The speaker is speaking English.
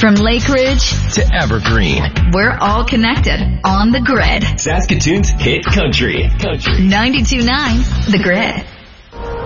From Lake Ridge to Evergreen, we're all connected on the grid. Saskatoon's hit country. 92.9 The Grid.